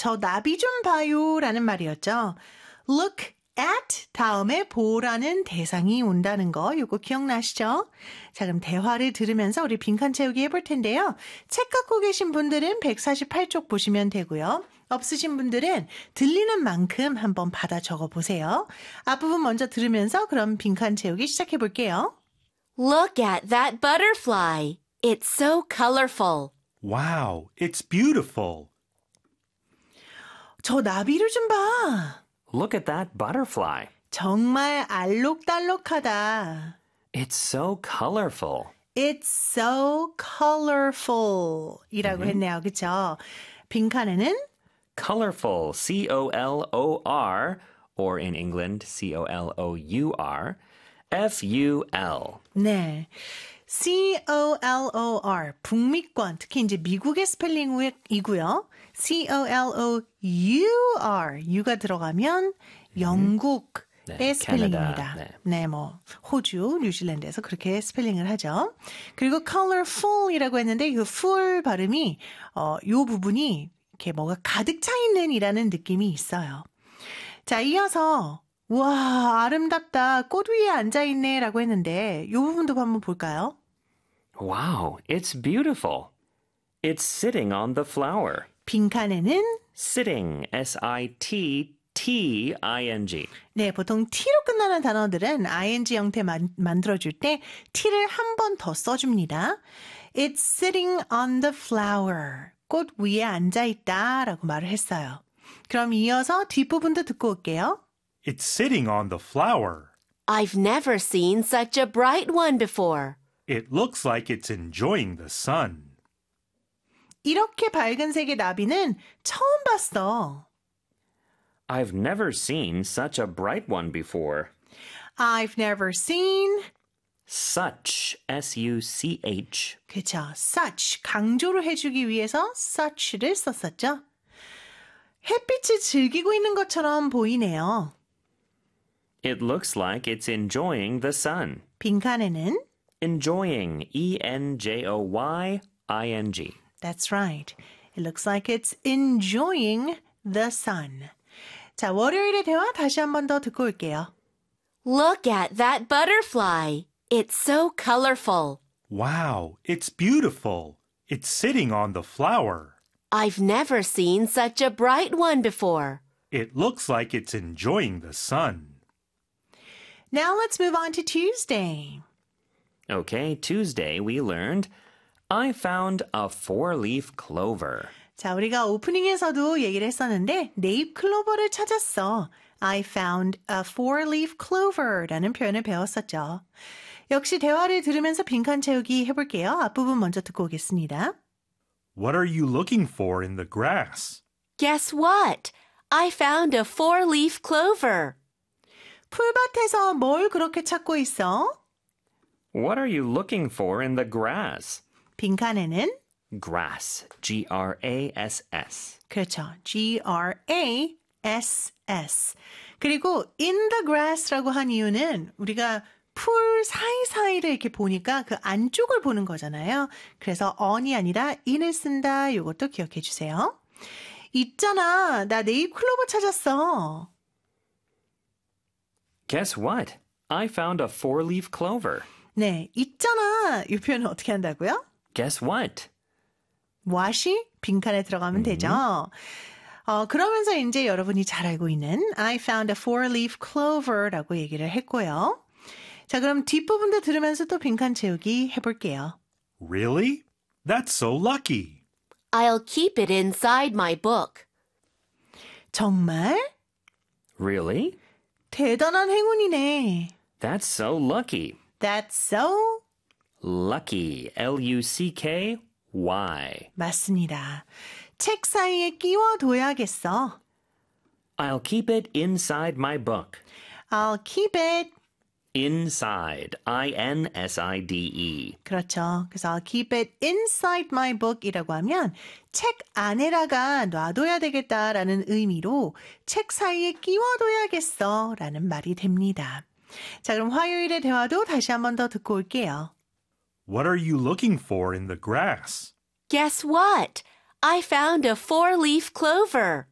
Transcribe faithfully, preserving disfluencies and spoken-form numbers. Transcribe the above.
저 나비 좀 봐요 라는 말이었죠. Look at 다음에 보라는 대상이 온다는 거 이거 기억나시죠? 자, 그럼 대화를 들으면서 우리 빈칸 채우기 해볼 텐데요. 책 갖고 계신 분들은 백사십팔 쪽 보시면 되고요. 없으신 분들은 들리는 만큼 한번 받아 적어 보세요. 앞부분 먼저 들으면서 그럼 빈칸 채우기 시작해 볼게요. Look at that butterfly. It's so colorful. Wow, it's beautiful. 저 나비를 좀 봐. Look at that butterfly. 정말 알록달록하다. It's so colorful. It's so colorful 이라고 mm-hmm. 했네요. 그쵸? 빈칸에는 Colorful, C O L O R, or in England, C O L O U R, F U L. 네. C O L O R, 북미권, 특히 이제 미국의 스펠링이고요. C O L O U R, U가 들어가면 영국의 네, 스펠링입니다. 네. 네, 뭐 호주, 뉴질랜드에서 그렇게 스펠링을 하죠. 그리고 colorful이라고 했는데 이 full 발음이 어, 이 부분이 이렇게 뭐가 가득 차 있는 이라는 느낌이 있어요. 자, 이어서 와, 아름답다. 꽃 위에 앉아있네 라고 했는데 이 부분도 한번 볼까요? Wow, it's beautiful. It's sitting on the flower. 빈칸에는 Sitting, S I T T I N G. 네, 보통 T로 끝나는 단어들은 아이엔지 형태 만, 만들어줄 때 T를 한 번 더 써줍니다. It's sitting on the flower. 꽃 위에 앉아있다 라고 말을 했어요. 그럼 이어서 뒷부분도 듣고 올게요. It's sitting on the flower. I've never seen such a bright one before. It looks like it's enjoying the sun. 이렇게 밝은 색의 나비는 처음 봤어. I've never seen such a bright one before. I've never seen Such, S U C H. 그쵸. such, 강조를 해주기 위해서 such를 썼었죠. 햇빛을 즐기고 있는 것처럼 보이네요. It looks like it's enjoying the sun. 빈칸에는 Enjoying, E N J O Y I N G. That's right. It looks like it's enjoying the sun. 자, 월요일의 대화 다시 한 번 더 듣고 올게요. Look at that butterfly. It's so colorful. Wow, it's beautiful. It's sitting on the flower. I've never seen such a bright one before. It looks like it's enjoying the sun. Now let's move on to Tuesday. Okay, Tuesday we learned I found a four-leaf clover. 자, 우리가 오프닝에서도 얘기를 했었는데 네잎 클로버를 찾았어. I found a four-leaf clover라는 표현을 배웠었죠. 역시 대화를 들으면서 빈칸 채우기 해볼게요. 앞부분 먼저 듣고 오겠습니다. What are you looking for in the grass? Guess what? I found a four-leaf clover. 풀밭에서 뭘 그렇게 찾고 있어? What are you looking for in the grass? 빈칸에는 Grass, G R A S S. 그렇죠. G R A S S. 그리고 in the grass라고 한 이유는 우리가 풀 사이사이를 이렇게 보니까 그 안쪽을 보는 거잖아요. 그래서 on이 아니라 in을 쓴다. 이것도 기억해 주세요. 있잖아. 나 네잎 클로버 찾았어. Guess what? I found a four-leaf clover. 네, 있잖아. 이 표현은 어떻게 한다고요? Guess what? what이 빈칸에 들어가면 되죠. 어, 그러면서 이제 여러분이 잘 알고 있는 I found a four-leaf clover라고 얘기를 했고요. 자, 그럼 뒷부분도 들으면서 또 빈칸 채우기 해볼게요. Really? That's so lucky. I'll keep it inside my book. 정말? Really? 대단한 행운이네. That's so lucky. That's so Lucky, L U C K Y. 맞습니다. 책 사이에 끼워둬야겠어. I'll keep it inside my book. I'll keep it. Inside, I N S I D E. 그렇죠. 그래서 I'll keep it inside my book이라고 하면 책 안에다가 놔둬야 되겠다라는 의미로 책 사이에 끼워둬야겠어 라는 말이 됩니다. 자, 그럼 화요일의 대화도 다시 한 번 더 듣고 올게요. What are you looking for in the grass? Guess what? I found a four-leaf clover.